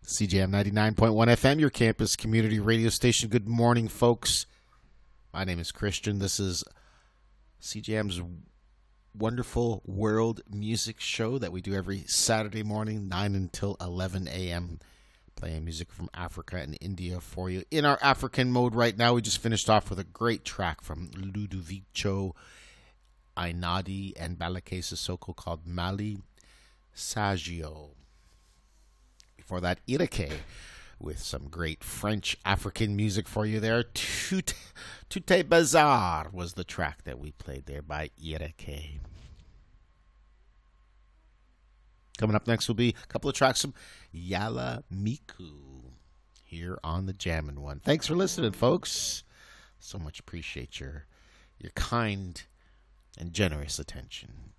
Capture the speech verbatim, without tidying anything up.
C J M ninety-nine point one F M, your campus community radio station. Good morning, folks. My name is Christian. This is C J M's wonderful world music show that we do every Saturday morning, nine until eleven a.m., playing music from Africa and India for you. In our African mode right now, we just finished off with a great track from Ludovico Einaudi and Balake Sissoko called Mali Saggio. Before that, Irake with some great French African music for you there. Tout, Tout Bazar was the track that we played there by Irake. Coming up next will be a couple of tracks from Yala Miku here on the Jammin' One. Thanks for listening, folks. So much appreciate your your kind and generous attention.